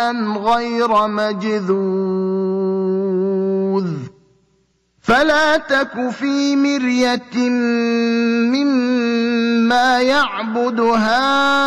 غير مجذوذ فلا تك في مرية مما يعبد هؤلاء